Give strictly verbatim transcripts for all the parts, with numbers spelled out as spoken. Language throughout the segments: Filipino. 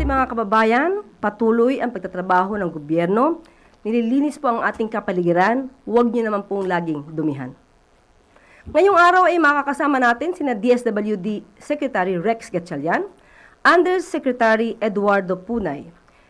ating mga kababayan, patuloy ang pagtatrabaho ng gobyerno. Nililinis po ang ating kapaligiran, huwag niyo naman pong laging dumihan. Ngayong araw ay makakasama natin sina D S W D Secretary Rex Gatchalian, Undersecretary Eduardo Punay,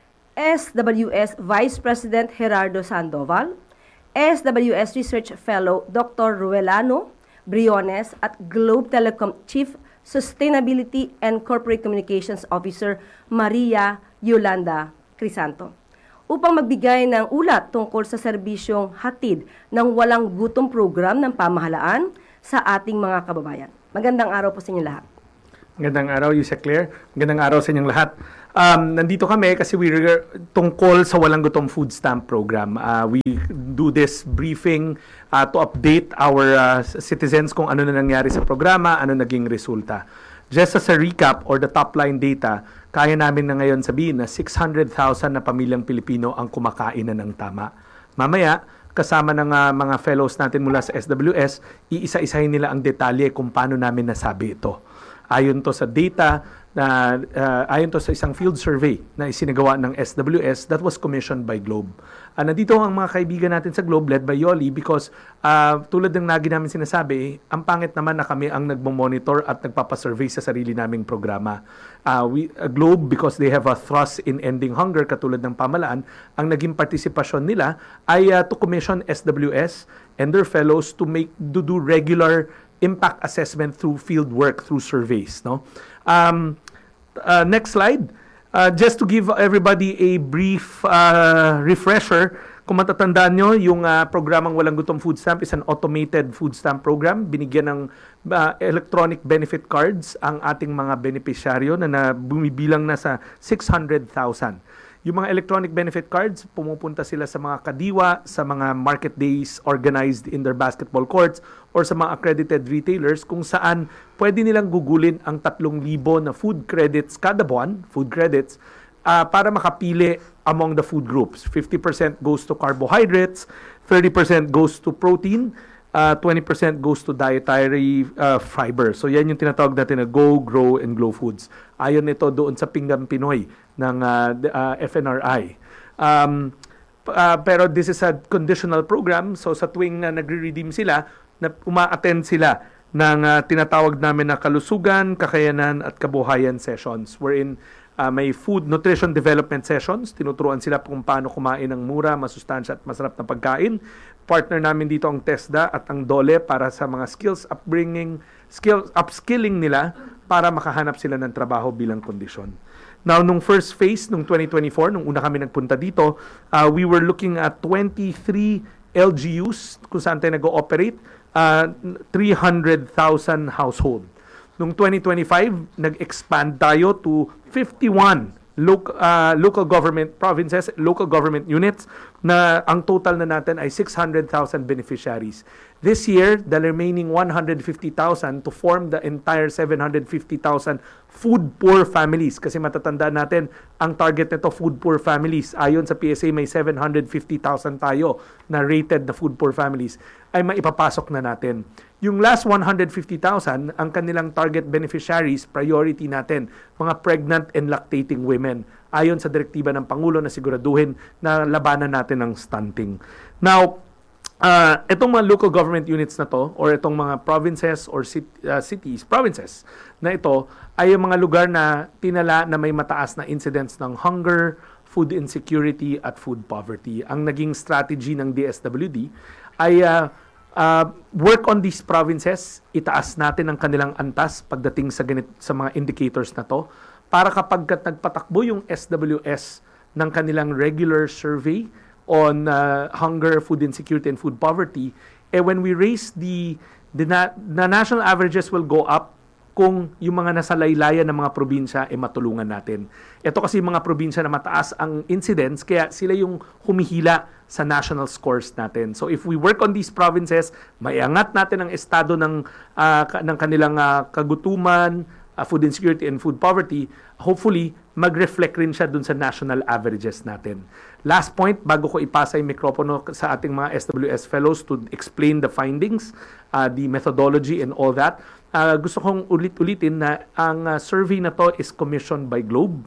S W S Vice President Gerardo Sandoval, S W S Research Fellow Doctor Ruelano Briones at Globe Telecom Chief Sustainability and Corporate Communications Officer Maria Yolanda Crisanto upang magbigay ng ulat tungkol sa serbisyong hatid ng walang gutom program ng pamahalaan sa ating mga kababayan. Magandang araw po sa inyo lahat. Magandang araw, Yusek Claire. Magandang araw sa inyong lahat. Um, nandito kami kasi we tungkol sa Walang Gutom Food Stamp Program. Uh, we do this briefing uh, to update our uh, citizens kung ano na nangyari sa programa, ano naging resulta. Just as a recap or the top line data, kaya namin na ngayon sabihin na six hundred thousand na pamilyang Pilipino ang kumakain na ng tama. Mamaya, kasama ng uh, mga fellows natin mula sa S W S, iisa-isahin nila ang detalye kung paano namin nasabi ito. Ayon to sa data, na uh, ayon to sa isang field survey na isinagawa ng S W S that was commissioned by Globe. Uh, nandito ang mga kaibigan natin sa Globe led by Yoli because uh, tulad ng lagi namin sinasabi, ang pangit naman na kami ang nagmo-monitor at nagpapasurvey sa sarili naming programa. Uh, we, uh, Globe, because they have a thrust in ending hunger katulad ng pamalaan, ang naging partisipasyon nila ay uh, to commission S W S and their fellows to make to do regular impact assessment through field work, through surveys. No? Um, uh, next slide. Uh, just to give everybody a brief uh, refresher, kung matatandaan nyo, yung uh, programang Walang Gutom Food Stamp is an automated food stamp program. Binigyan ng uh, electronic benefit cards ang ating mga beneficiaryo na, na bumibilang na sa six hundred thousand. Yung mga electronic benefit cards, pumupunta sila sa mga kadiwa, sa mga market days organized in their basketball courts, or sa mga accredited retailers kung saan pwede nilang gugulin ang tatlong libo na food credits kada buwan, food credits, uh, para makapili among the food groups. fifty percent goes to carbohydrates, thirty percent goes to protein, uh, twenty percent goes to dietary uh, fiber. So yan yung tinatawag natin na Go, Grow, and Glow Foods. Ayon nito doon sa Pinggan Pinoy ng uh, uh, F N R I. Um, uh, pero this is a conditional program, so sa tuwing uh, nagre-redeem sila, na uma-attend sila ng uh, tinatawag namin na kalusugan, kakayanan at kabuhayan sessions wherein uh, may food nutrition development sessions. Tinuturuan sila kung paano kumain ng mura, masustansya at masarap na pagkain. Partner namin dito ang TESDA at ang DOLE para sa mga skills upbringing, skills upskilling nila para makahanap sila ng trabaho bilang kondisyon. Now, nung first phase, nung twenty twenty-four, nung una kami nagpunta dito, uh, we were looking at twenty-three L G Us kung saan tayo nag-ooperate, uh, three hundred thousand household. Nung twenty twenty-five, nag-expand tayo to fifty-one local, uh, local government provinces, local government units, na ang total na natin ay six hundred thousand beneficiaries. This year, the remaining one hundred fifty thousand to form the entire seven hundred fifty thousand food poor families. Kasi matatandaan natin, ang target nito food poor families. Ayon sa P S A, may seven hundred fifty thousand tayo na rated na food poor families ay maipapasok na natin. Yung last one hundred fifty thousand, ang kanilang target beneficiaries, priority natin, mga pregnant and lactating women. Ayon sa direktiba ng Pangulo na siguraduhin na labanan natin ang stunting. Now, Uh, itong mga local government units na to or itong mga provinces or cit- uh, cities, provinces na ito ay yung mga lugar na tinala na may mataas na incidence ng hunger, food insecurity at food poverty. Ang naging strategy ng D S W D ay uh, uh, work on these provinces, itaas natin ang kanilang antas pagdating sa, ganit, sa mga indicators na to para kapag nagpatakbo yung S W S ng kanilang regular survey on uh, hunger, food insecurity, and food poverty, eh when we raise the, the, na, the national averages will go up kung yung mga nasa laylayan ng mga probinsya eh matulungan natin. Ito kasi yung mga probinsya na mataas ang incidence, kaya sila yung humihila sa national scores natin. So if we work on these provinces, maiangat natin ang estado ng, uh, ng kanilang uh, kagutuman, uh, food insecurity, and food poverty, hopefully, mag-reflect rin siya dun sa national averages natin. Last point, bago ko ipasa yung mikropono sa ating mga S W S fellows to explain the findings, uh, the methodology and all that, uh, gusto kong ulit-ulitin na ang uh, survey na to is commissioned by Globe.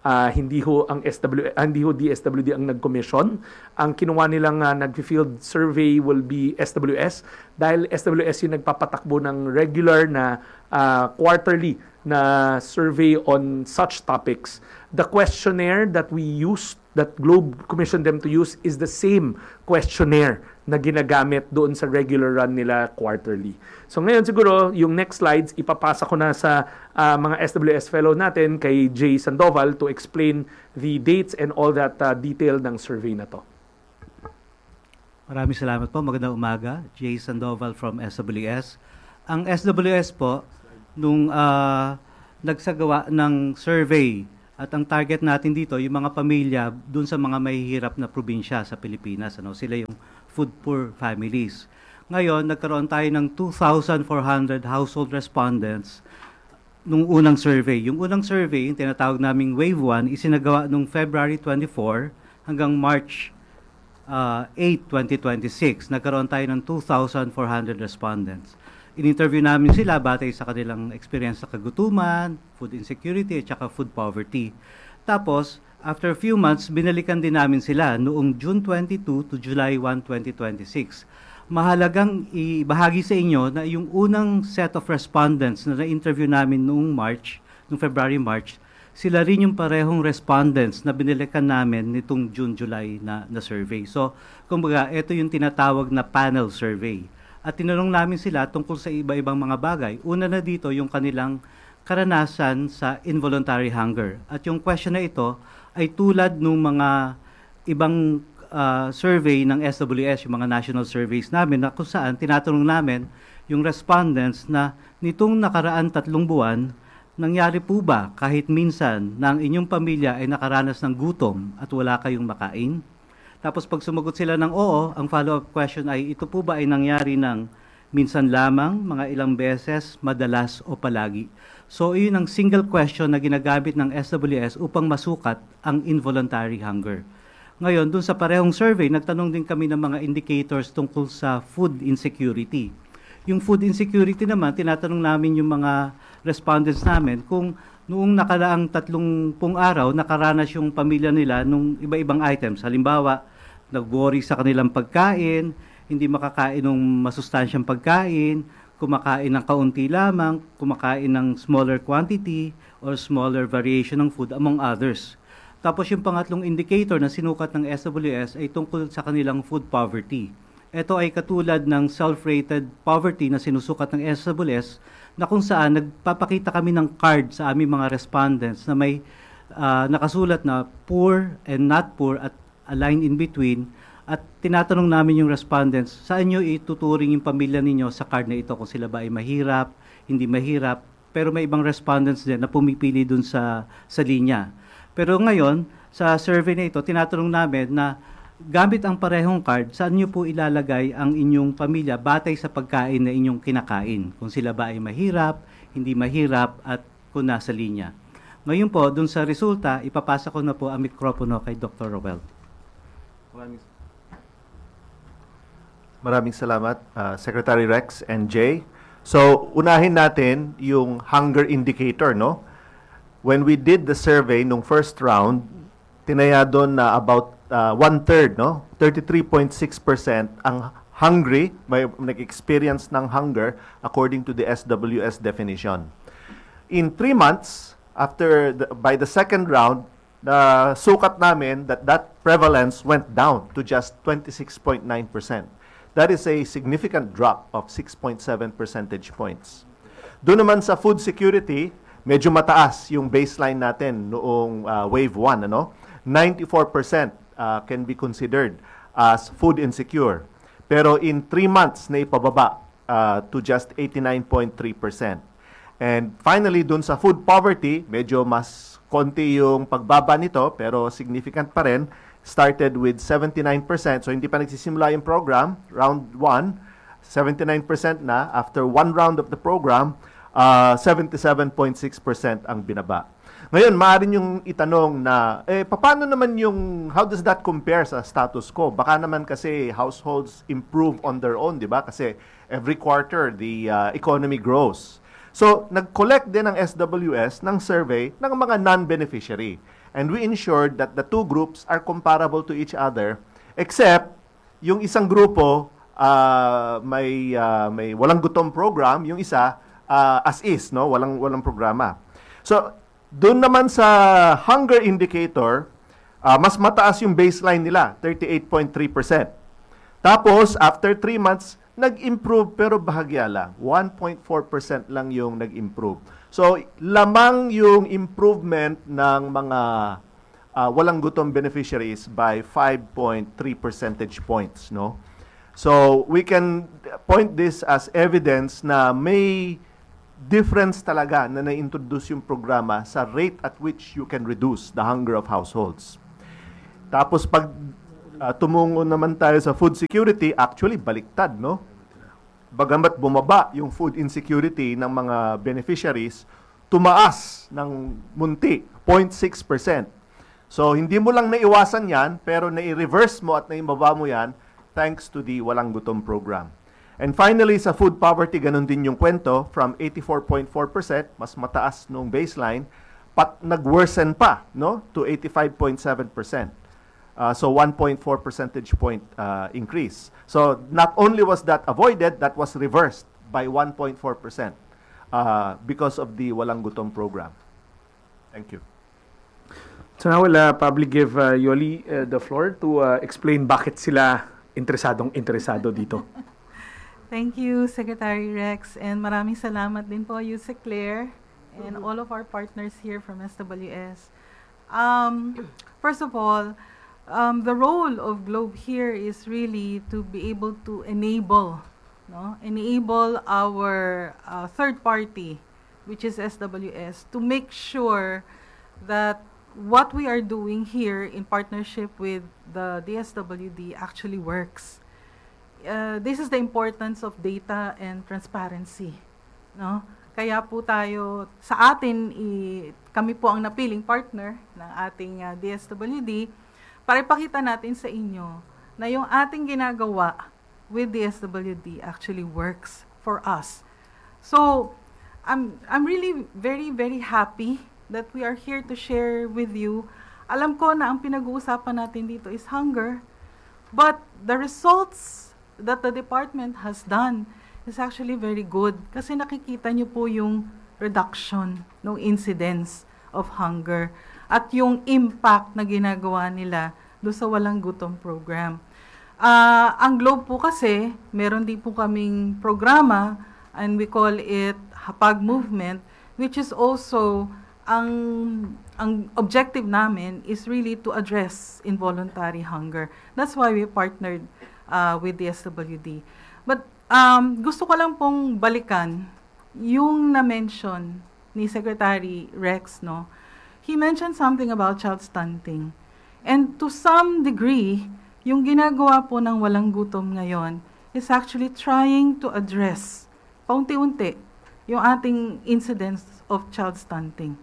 Uh, hindi ho ang S W ah, hindi ho D S W D ang nag-commission. Ang kinuha nilang uh, nag-field survey will be S W S dahil S W S yung nagpapatakbo ng regular na uh, quarterly na survey on such topics. The questionnaire that we used, that Globe commissioned them to use, is the same questionnaire na ginagamit doon sa regular run nila quarterly. So ngayon siguro, yung next slides, ipapasa ko na sa uh, mga S W S fellow natin kay Jay Sandoval to explain the dates and all that uh, detail ng survey na to. Maraming salamat po. Magandang umaga. Jay Sandoval from S W S. Ang S W S po, nung uh, nagsagawa ng survey, at ang target natin dito, yung mga pamilya dun sa mga mahihirap na probinsya sa Pilipinas. Ano? Sila yung food poor families. Ngayon, nagkaroon tayo ng two thousand four hundred household respondents nung unang survey. Yung unang survey, yung tinatawag naming Wave one, isinagawa nung February twenty-four hanggang March uh, eight, twenty twenty-six. Nagkaroon tayo ng two thousand four hundred respondents. In-interview namin sila batay sa kanilang experience sa kagutuman, food insecurity, at saka food poverty. Tapos, after a few months, binalikan din namin sila noong June twenty-two to July first, twenty twenty-six. Mahalagang ibahagi sa inyo na yung unang set of respondents na na-interview namin noong March, noong February-March, sila rin yung parehong respondents na binalikan namin nitong June-July na, na survey. So, kumbaga, ito yung tinatawag na panel survey. At tinanong namin sila tungkol sa iba-ibang mga bagay. Una na dito yung kanilang karanasan sa involuntary hunger. At yung question na ito ay tulad ng mga ibang uh, survey ng S W S, yung mga national surveys namin, na kung saan tinatanong namin yung respondents na nitong nakaraan tatlong buwan, nangyari po ba kahit minsan na ang inyong pamilya ay nakaranas ng gutom at wala kayong makain? Tapos pag sumagot sila ng oo, ang follow-up question ay, ito po ba ay nangyari ng minsan lamang, mga ilang beses, madalas o palagi? So yun ang single question na ginagamit ng S W S upang masukat ang involuntary hunger. Ngayon, dun sa parehong survey, nagtanong din kami ng mga indicators tungkol sa food insecurity. Yung food insecurity naman, tinatanong namin yung mga respondents namin kung noong nakaraang tatlong pung araw, nakaranas yung pamilya nila nung iba-ibang items. Halimbawa, nag-worry sa kanilang pagkain, hindi makakain ng masustansyang pagkain, kumakain ng kaunti lamang, kumakain ng smaller quantity or smaller variation ng food, among others. Tapos yung pangatlong indicator na sinukat ng S W S ay tungkol sa kanilang food poverty. Ito ay katulad ng self-rated poverty na sinusukat ng S W S na kung saan nagpapakita kami ng card sa aming mga respondents na may uh, nakasulat na poor and not poor at a line in between, at tinatanong namin yung respondents, saan nyo ituturing yung pamilya ninyo sa card na ito, kung sila ba ay mahirap, hindi mahirap, pero may ibang respondents din na pumipili dun sa, sa linya. Pero ngayon, sa survey na ito, tinatanong namin na gamit ang parehong card, saan nyo po ilalagay ang inyong pamilya batay sa pagkain na inyong kinakain, kung sila ba ay mahirap, hindi mahirap, at kung nasa linya. Ngayon po, dun sa resulta, ipapasa ko na po ang mikropono kay Doctor Roel. Maraming, Maraming salamat, uh, Secretary Rex and Jay. So, unahin natin yung hunger indicator, no? When we did the survey nung first round, tinaya doon na about uh, one-third, no? thirty-three point six percent ang hungry, may nag-experience ng hunger according to the S W S definition. In three months, after the, by the second round, na sukat namin that that prevalence went down to just twenty-six point nine percent. That is a significant drop of six point seven percentage points. Doon naman sa food security, medyo mataas yung baseline natin noong uh, wave one, ano? ninety-four percent uh, can be considered as food insecure. Pero in three months na ipababa uh, to just eighty-nine point three percent. And finally, doon sa food poverty, medyo mas konti yung pagbaba nito, pero significant pa rin. Started with seventy-nine percent. So, hindi pa nagsisimula yung program. Round one, seventy-nine percent na. After one round of the program, uh, seventy-seven point six percent ang binaba. Ngayon, maaari yung itanong na, eh, paano naman yung, how does that compare sa status quo? Baka naman kasi households improve on their own, di ba? Kasi every quarter, the uh, economy grows. So, nag-collect din ang S W S ng survey ng mga non-beneficiary. And we ensured that the two groups are comparable to each other, except yung isang grupo uh, may uh, may walang gutom program, yung isa uh, as is, no, walang walang programa. So, doon naman sa hunger indicator, uh, mas mataas yung baseline nila, thirty-eight point three percent. Tapos, after three months, nag-improve pero bahagya lang. one point four percent lang yung nag-improve. So, lamang yung improvement ng mga uh, walang gutom beneficiaries by five point three percentage points, no? So, we can point this as evidence na may difference talaga na na-introduce yung programa sa rate at which you can reduce the hunger of households. Tapos, pag Uh, tumungo naman tayo sa food security, actually baliktad, no? Bagamat bumaba yung food insecurity ng mga beneficiaries, tumaas ng munti, zero point six percent. So, hindi mo lang naiwasan yan, pero nai-reverse mo at naibaba mo yan thanks to the Walang Gutom program. And finally, sa food poverty, ganun din yung kwento, from eighty-four point four percent, mas mataas nung baseline, pat nag-worsen pa, no? To eighty-five point seven percent. Uh, so one point four percentage point uh, increase. So not only was that avoided, that was reversed by one point four percent uh, because of the Walang Gutom program. Thank you. So now we'll uh, probably give uh, Yoli uh, the floor to uh, explain bakit sila interesadong interesado dito. Thank you, Secretary Rex, and maraming salamat din po, Yusek Claire, and all of our partners here from S W S. Um, first of all, Um, the role of Globe here is really to be able to enable, no, enable our uh, third party, which is S W S, to make sure that what we are doing here in partnership with the D S W D actually works. Uh, this is the importance of data and transparency, no? Kaya po tayo, sa atin, i, kami po ang napiling partner ng ating uh, D S W D, para ipakita natin sa inyo na yung ating ginagawa with the S W D actually works for us. So, I'm, I'm really very, very happy that we are here to share with you. Alam ko na ang pinag-uusapan natin dito is hunger, but the results that the department has done is actually very good kasi nakikita niyo po yung reduction ng incidence of hunger at yung impact na ginagawa nila doon sa Walang Gutom program. Uh, ang Globe po kasi, meron din po kaming programa and we call it Hapag Movement, which is also, ang, ang objective namin is really to address involuntary hunger. That's why we partnered uh, with the S W D. But um, gusto ko lang pong balikan yung na-mention ni Secretary Rex, no? He mentioned something about child stunting. And to some degree, yung ginagawa po ng Walang Gutom ngayon is actually trying to address, paunti-unti, yung ating incidence of child stunting.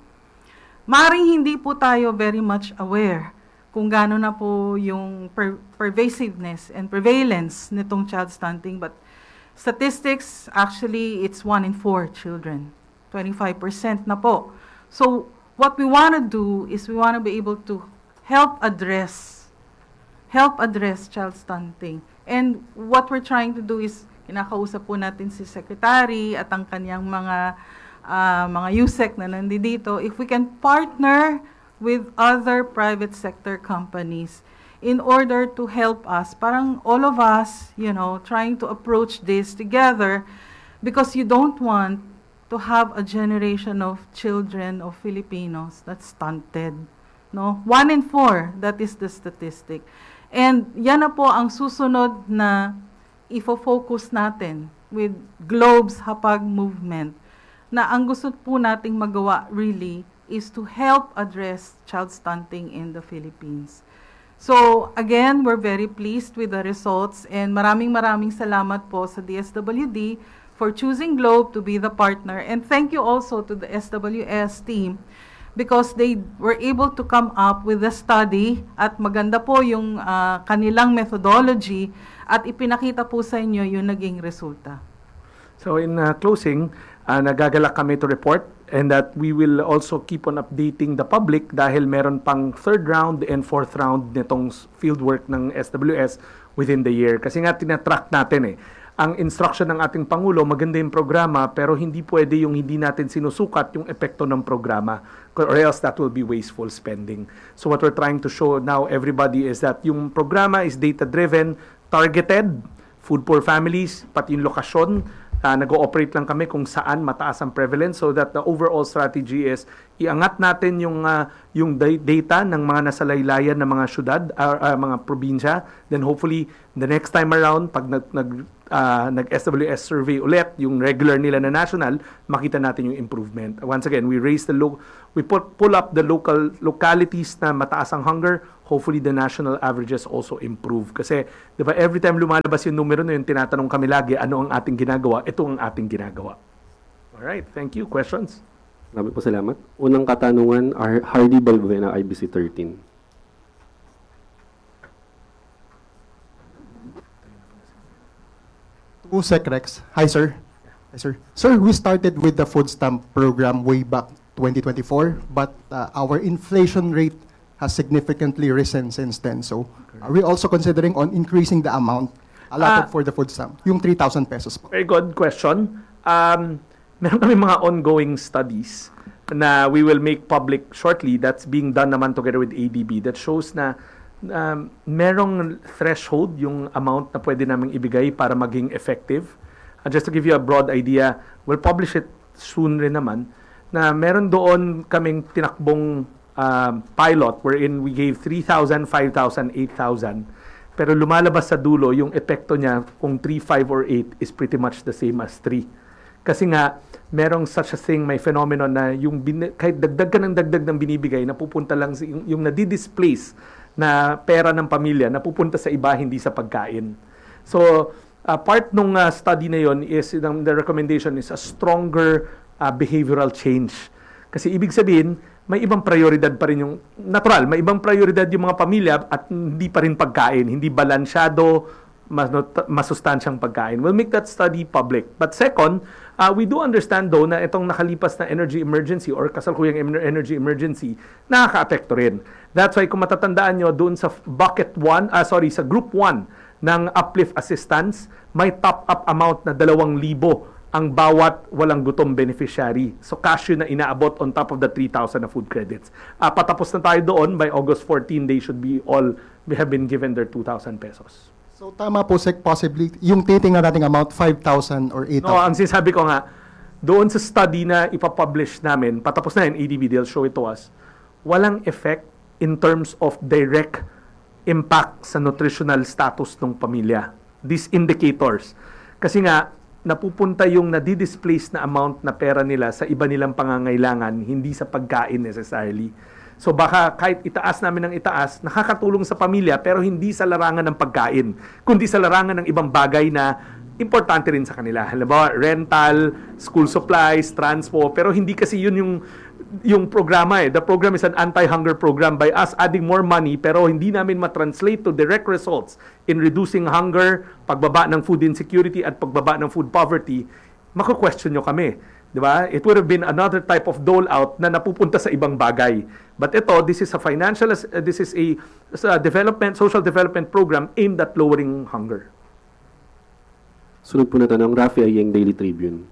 Maring hindi po tayo very much aware kung gaano na po yung per pervasiveness and prevalence nitong child stunting, but statistics, actually, it's one in four children. twenty-five percent na po. So, what we want to do is we want to be able to help address, help address child stunting. And what we're trying to do is, kinakausap po natin si Secretary at ang kanyang mga, uh, mga U S E C na nandito, if we can partner with other private sector companies in order to help us, parang all of us, you know, trying to approach this together because you don't want to have a generation of children of Filipinos that's stunted. No? One in four, that is the statistic. And yan na po ang susunod na ifo-focus natin with Globe's Hapag Movement, na ang gusto po nating magawa really is to help address child stunting in the Philippines. So again, we're very pleased with the results and maraming maraming salamat po sa D S W D for choosing Globe to be the partner. And thank you also to the S W S team because they were able to come up with a study at maganda po yung uh, kanilang methodology at ipinakita po sa inyo yung naging resulta. So in uh, closing, uh, nagagalak kami to report and that we will also keep on updating the public dahil meron pang third round and fourth round nitong s- fieldwork ng S W S within the year. Kasi nga tinatrack natin eh. Ang instruction ng ating Pangulo, maganda yung programa pero hindi pwede yung hindi natin sinusukat yung epekto ng programa or else that will be wasteful spending. So what we're trying to show now everybody is that yung programa is data-driven, targeted, food poor families, pati yung lokasyon, uh, nag-ooperate lang kami kung saan mataas ang prevalence so that the overall strategy is iangat natin yung uh, yung da- data ng mga nasa laylayan ng mga syudad, uh, uh, mga probinsya, then hopefully the next time around pag nag, nag uh, nag-S W S survey ulit, yung regular nila na national, makita natin yung improvement. Once again, we raise the lo- we put, pull up the local localities na mataas ang hunger, hopefully the national averages also improve. Kasi, di ba, every time lumalabas yung numero na yun, tinatanong kami lagi, ano ang ating ginagawa? Ito ang ating ginagawa. Alright, thank you. Questions? Marami po salamat. Unang katanungan, Har- Hardy Balbuena, I B C thirteen. To Secrex. Hi, sir. Hi, sir. Sir, we started with the food stamp program way back twenty twenty-four, but uh, our inflation rate has significantly risen since then. So, are we also considering on increasing the amount allotted Ah. for the food stamp? Yung three thousand pesos po. Very good question. Um, meron kami mga ongoing studies na we will make public shortly that's being done naman together with A D B that shows na um, merong threshold yung amount na pwede naming ibigay para maging effective. And just to give you a broad idea, we'll publish it soon rin naman, na meron doon kaming tinakbong um, pilot wherein we gave three thousand, five thousand, eight thousand. Pero lumalabas sa dulo, yung epekto niya kung three, five, or eight is pretty much the same as three. Kasi nga, merong such a thing, may phenomenon na yung bin- kahit dagdag ka ng dagdag ng binibigay, napupunta lang sa, yung, yung nadi-displace na pera ng pamilya, napupunta sa iba, hindi sa pagkain. So, uh, part nung uh, study na yon is, um, the recommendation is a stronger uh, behavioral change. Kasi ibig sabihin, may ibang prioridad pa rin yung, natural, may ibang prioridad yung mga pamilya at hindi pa rin pagkain, hindi balansyado, mas, masustansyang pagkain. We'll make that study public. But second, uh, we do understand though na itong nakalipas na energy emergency or kasalukuyang emer- energy emergency, nakaka-apekto rin. That's why kung matatandaan nyo, doon sa bucket one, ah, sorry, sa group one ng uplift assistance, may top-up amount na dalawang libo ang bawat walang gutom beneficiary. So cash yun na inaabot on top of the three thousand na food credits. Uh, patapos na tayo doon, by August fourteenth, they should be all, we have been given their two thousand pesos. So, tama po, Sec, possibly, yung titingnan nating amount, five thousand or eight No, thousand. ang sinasabi ko nga, doon sa study na ipapublish namin, patapos na yun, A D B, they'll show it to us, walang effect in terms of direct impact sa nutritional status ng pamilya. These indicators. Kasi nga, napupunta yung nadi-displace na amount na pera nila sa iba nilang pangangailangan, hindi sa pagkain necessarily. So baka kahit itaas namin ng itaas, nakakatulong sa pamilya pero hindi sa larangan ng pagkain, kundi sa larangan ng ibang bagay na importante rin sa kanila. Halimbawa, rental, school supplies, transpo, pero hindi kasi yun yung yung programa eh. The program is an anti-hunger program by us adding more money pero hindi namin matranslate to direct results in reducing hunger, pagbaba ng food insecurity at pagbaba ng food poverty. Mako-question nyo kami. Di ba? It would have been another type of dole out na napupunta sa ibang bagay. But ito, this is a financial, uh, this is a, a development, social development program aimed at lowering hunger. Sunod po na tanong, Rafi Ayeng, Daily Tribune.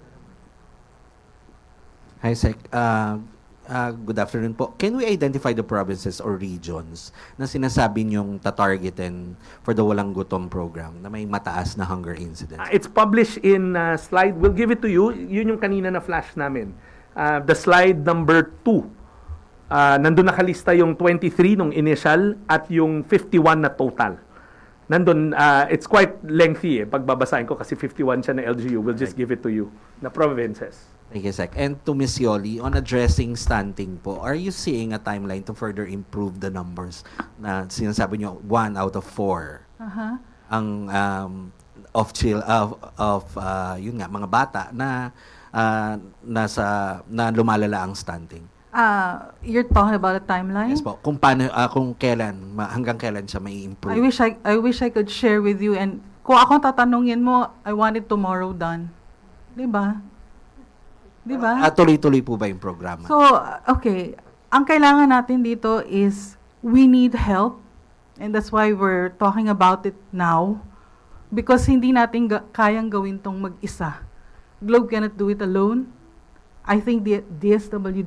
Hi, Sec. Uh, uh, good afternoon po. Can we identify the provinces or regions na sinasabi niyong tatargetin for the Walang Gutom program na may mataas na hunger incidence? Uh, it's published in uh, slide. We'll give it to you. Yun yung kanina na flash namin. Uh, the slide number two. Uh, nandun nakalista yung twenty-three nung initial at yung fifty-one na total. Nandun, uh, it's quite lengthy eh. Pagbabasahin ko kasi fifty-one siya na L G U. We'll just give it to you. Na provinces. Thank you, Sec. And to Miz Yoli, on addressing stunting po, are you seeing a timeline to further improve the numbers na sinasabi niyo one out of four Uh-huh. ang um, of chill of of uh, yun nga mga bata na uh, nasa na lumalala ang stunting? Uh, you're talking about a timeline? Yes po. Kung paano uh, kung kailan ma- hanggang kailan siya may improve. I wish I I wish I could share with you, and kung ako tatanungin mo, I want it tomorrow done. Di ba? Di ba? Ah, tuloy-tuloy po ba yung programa? So, okay. Ang kailangan natin dito is we need help. And that's why we're talking about it now. Because hindi natin ga- kayang gawin tong mag-isa. Globe cannot do it alone. I think the D S W D